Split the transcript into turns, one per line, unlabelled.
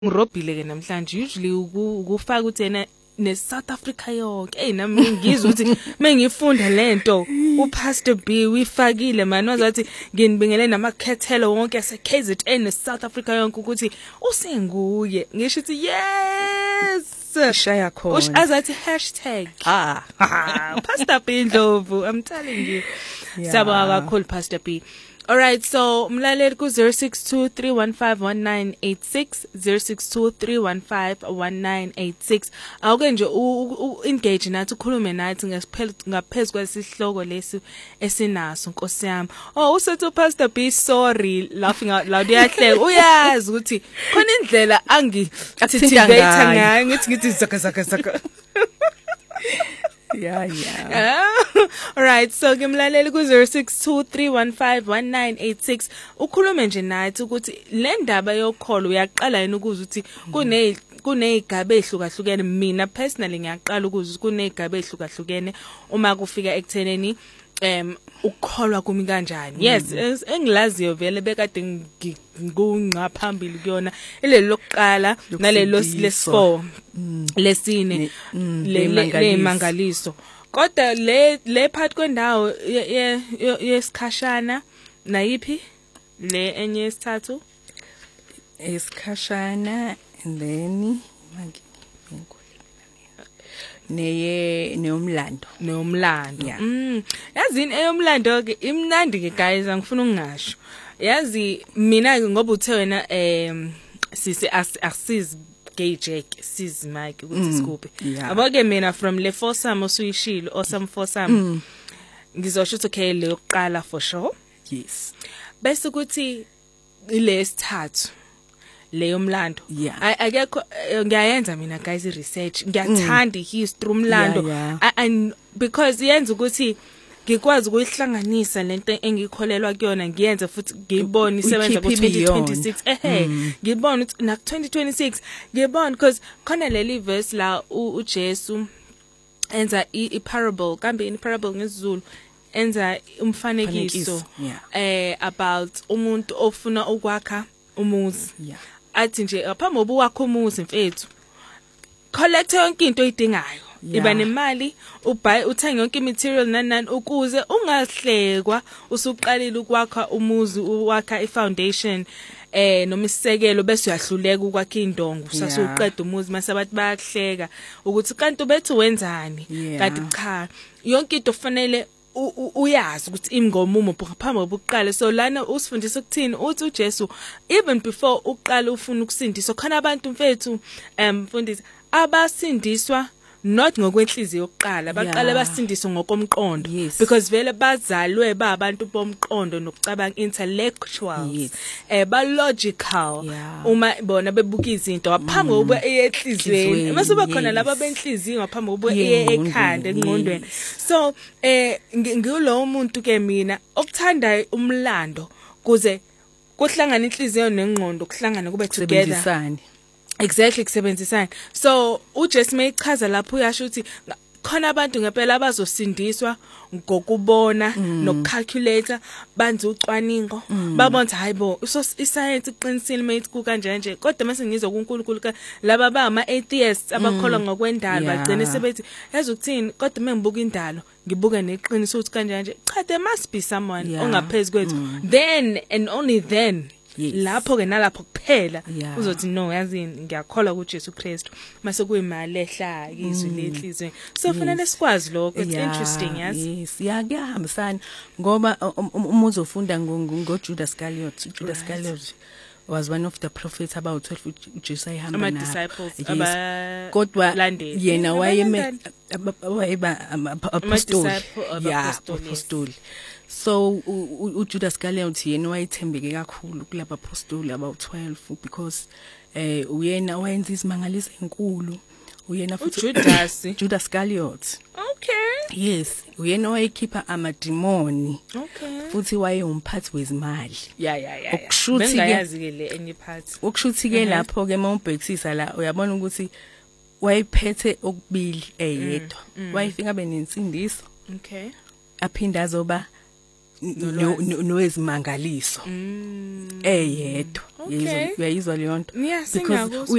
ngirobhile ke namhlanje usually ukufaka ukuthi yena ne South Africa yonke nami ngizwe ukuthi mengifunda lento uPastor B uyifakile man wazathi nginibingele namakhethelo wonke ase KZN ne South Africa yonke ukuthi usenguye ngisho ukuthi yes
shaya khona
azathi #Pastor B Ndlovu I'm telling you siyabonga kakhulu Pastor B. All right, so mlaleli ku 0623151986 0623151986 awuke nje engage nathi ukhulume nathi ngaphezulu kwesihloko lesi esinaso Nkosi yami. Oh usethu Pastor B sorry laughing out loud uyahleka uyazi ukuthi khona indlela angithitivate ngayo ngithi zaka Yeah. All right, so ngimlaleli ku 0623151986 ukhulume nje nathi ukuthi le ndaba yokholo uyaqala yini ukuzwa ukuthi kunezigaba ezihlukahlukene mina personally ngiyaqala ukuzwa kunezigaba ezihlukahlukene uma kufika ekutheneni ukukholwa kumi kanjani. Yes, engilaziyo vele bekade ngungaphambili kuyona ileli lokuqala nalelo lesi4 lesine le mangaliso kodwa le part kwendawo yesikhashana nayipi le enye esithathu
esikhashana and then neomlando
yazini eyomlando ke imnandi ke guys angifuna ukungasho yazi mina ngoba uthe wena sisi asiz gauge siz Mike ukuthi sikuphi abake mina from le foursome osuyishilo awesome foursome ngizosho ukuthi okay le yokuqala for sure
yes
bese ukuthi ile sithathu leyo mlando akekho ngiyayenza mina guys research ngiyathanda history umlando and because yenza ukuthi ngikwazi ukuyihlanganisa lento engikholelwa kuyona ngiyenze futhi ngiyibone isebenza ku2026 ngibone ukuthi na 2026 ngibone because khona leli verse la uJesu enza iparable kambe iparable ngesizulu enza umfanekiso about umuntu ofuna ukwakha umuzi athi nje aphambi obuwakho umuzi mfethu collect yonke into oyidingayo iba nemali uthenge yonke material nanani ukuze ungahlekwa usuqalile ukwakha umuzi uwakha ifoundation noma isisekelo bese uyahluleka ukwakha indongo usasuqeda umuzi mase abantu bayahleka ukuthi kanti ubethu wenzani kanti cha yonke into kufanele uyazi ukuthi ingoma umuphi ngaphambi kokuqala so lana usifundisa ukuthini uthi uJesu even before uqala ufuna ukusindiswa khona abantu mfethu mfundisi abasindiswa not ngokwenhliziyo yokuqala baqale basindiswa ngokomqondo because vele bazalwe babantu bomqondo nokucabanga intellectuals ba logical uma bona bebuka izinto ngaphambi kokuba eyenhlizweni mase bakhona laba benhliziyo ngaphambi kokuba ekhanda engqondweni so ngilo umuntu ke mina okuthanda umlando kuze kuhlangana inhliziyo nengqondo kuhlangana kube together exactly kusebenzisana so uJesu mayichaza lapho uyasho ukuthi khona abantu ngempela abazosindiswa ngokubona nokucalculate banze ucwaningo babona hayibo iscience iqinisile mayithi ku kanje nje kodwa mase ngizwe kuNkulunkulu laba bama atheists abakholwa ngokwendalo bagcine sebethi yazi ukuthini kodwa mengibuka indalo ngibuka neqiniso ukuthi kanje nje cha there must be someone ongaphezulu kwethu then and only then lapho ke nalapho kuphela uzothi no yazini ngiyakholwa kuJesu Kristu mase kuyimali ehlaka izwi lenhlizweni so kufanele sikwazi lokho it's interesting
yes kuyahambisana ngoba uma uzofunda ngoJudas Iscariot was one of the prophets about 12 uJesu ayihamba
na disciples
kodwa yena wayeba apostoli so uJudas Iscariot yena wayethembeke kakhulu kulabo apostoli about 12 because uyena wayenza izimangaliso ezinkulu uyena futhi Judas Iscariot yes uyena wayekhipha amademoni futhi wayeumphathi wezimali
okushuthi bengayazi ke le enye part
okushuthi ke lapho ke mawubhekisisa la uyabona ukuthi wayephethe okubili eyedwa wayefika benensindiso aphinda azoba nowezimangaliso eyedwa uyayizwa leyo nto because